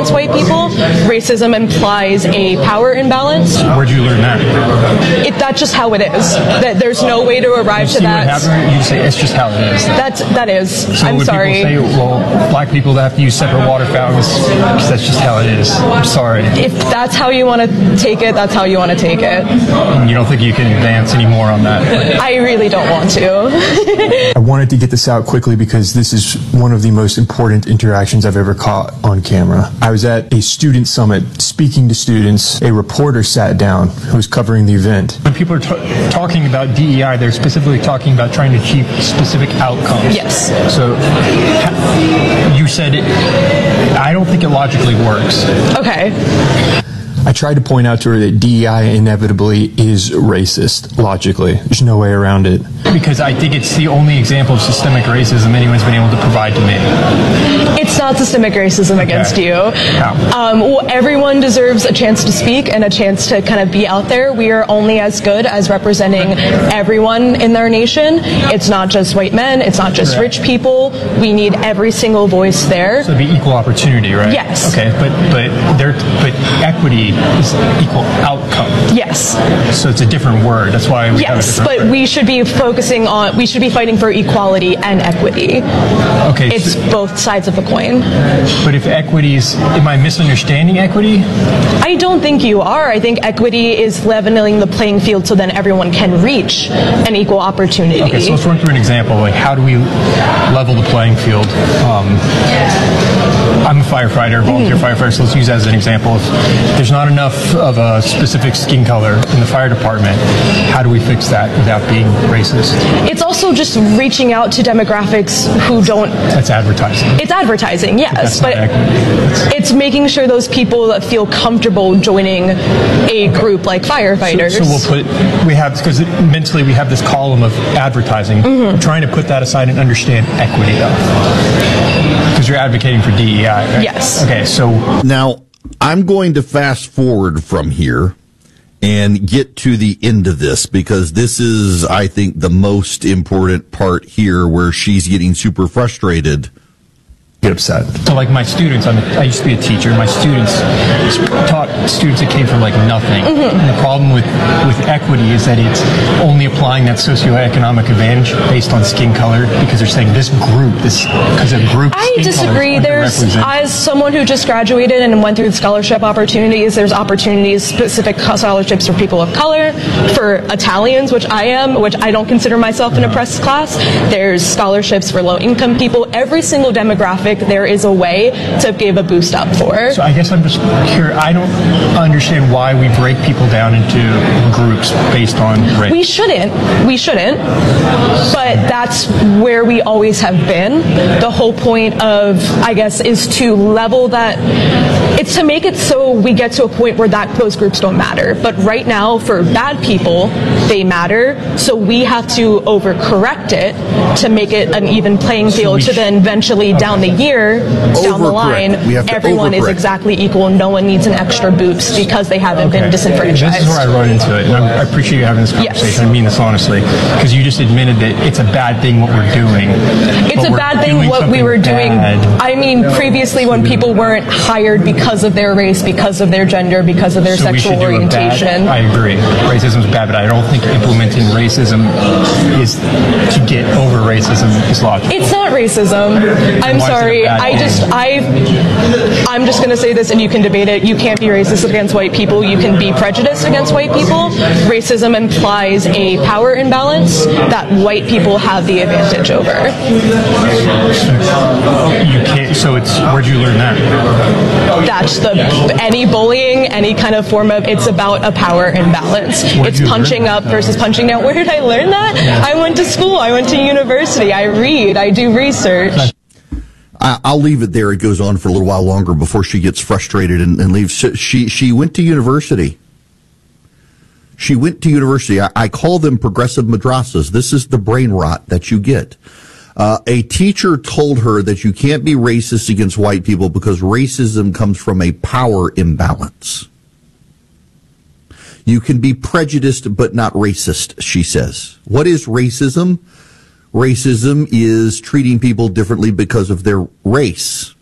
against white people. Racism implies a power imbalance. Where'd you learn that? That's just how it is. That there's no way to arrive to that. You say it's just how it is. That is. So I'm when sorry. People say, well, black people have to use separate water fountains, that's just how it is. I'm sorry. If that's how you want to take it, that's how you want to take it. You don't think you can advance any more on that? I really don't want to. I wanted to get this out quickly because this is one of the most important interactions I've ever caught on camera. I was at a student summit speaking to students. A reporter sat down who was covering the event. When people are talking about DEI, they're specifically talking about trying to achieve specific outcomes. Yes. So you said it, I don't think it logically works. Okay. I tried to point out to her that DEI inevitably is racist, logically. There's no way around it. Because I think it's the only example of systemic racism anyone's been able to provide to me. It's not systemic racism against you. How? Well, everyone deserves a chance to speak and a chance to kind of be out there. We are only as good as representing everyone in our nation. It's not just white men. It's not just rich people. We need every single voice there. So it'd be equal opportunity, right? Yes. Okay, but equity is equal outcome. Yes. So it's a different word. That's why we have a different but word. we should be we should be fighting for equality and equity. Okay. It's both sides of the coin. But if equity is, am I misunderstanding equity? I don't think you are. I think equity is leveling the playing field so then everyone can reach an equal opportunity. Okay, so let's run through an example. Like, how do we level the playing field? I'm a firefighter, volunteer firefighter, so let's use that as an example. If there's not enough of a specific skin color in the fire department, how do we fix that without being racist? It's also just reaching out to demographics who don't... That's advertising. It's advertising, yes. But it's making sure those people that feel comfortable joining a group like firefighters. So we have, because mentally we have this column of advertising. We're trying to put that aside and understand equity, though. Because you're advocating for DEI, right? Yes. Okay, so... Now, I'm going to fast forward from here and get to the end of this, because this is, I think, the most important part here, where she's getting super frustrated. Get upset. So, like, my students, I used to be a teacher. My students taught students that came from, like, nothing. And the problem with equity is that it's only applying that socioeconomic advantage based on skin color, because they're saying this group, because a group. I disagree. As someone who just graduated and went through scholarship opportunities, there's opportunities, specific scholarships for people of color, for Italians, which I am, which I don't consider myself an oppressed class. There's scholarships for low-income people. Every single demographic, there is a way to give a boost up for. So I guess I'm just curious. I don't understand why we break people down into groups based on race. We shouldn't. But that's where we always have been. The whole point of, I guess, is to level that. It's to make it so we get to a point where those groups don't matter. But right now, for bad people, they matter. So we have to overcorrect it to make it an even playing field, to then eventually down the line, everyone is exactly equal. No one needs an extra boost because they haven't been disenfranchised. This is where I run into it, and I appreciate you having this conversation. Yes. I mean this honestly, because you just admitted that it's a bad thing what we're doing. It's a bad thing what we were doing. I mean, previously when people weren't hired because of their race, because of their gender, because of their sexual orientation. I agree. Racism is bad, but I don't think implementing racism is to get over racism is logical. It's not racism. I'm sorry. I'm just going to say this, and you can debate it. You can't be racist against white people. You can be prejudiced against white people. Racism implies a power imbalance that white people have the advantage over. You can't. So where'd you learn that? That's any bullying, any kind of form of. It's about a power imbalance. It's punching up versus punching down. Where did I learn that? Yeah. I went to school. I went to university. I read. I do research. I'll leave it there. It goes on for a little while longer before she gets frustrated and leaves. She went to university. She went to university. I call them progressive madrasas. This is the brain rot that you get. A teacher told her that you can't be racist against white people because racism comes from a power imbalance. You can be prejudiced but not racist, she says. What is racism? Racism is treating people differently because of their race.